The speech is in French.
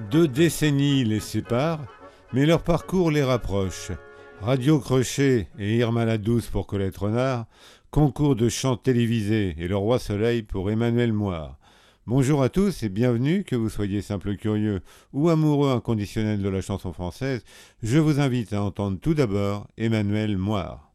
Deux décennies les séparent, mais leur parcours les rapproche. Radio Crochet et Irma la Douce pour Colette Renard, concours de chant télévisé et Le Roi Soleil pour Emmanuel Moire. Bonjour à tous et bienvenue, que vous soyez simple curieux ou amoureux inconditionnel de la chanson française, je vous invite à entendre tout d'abord Emmanuel Moire.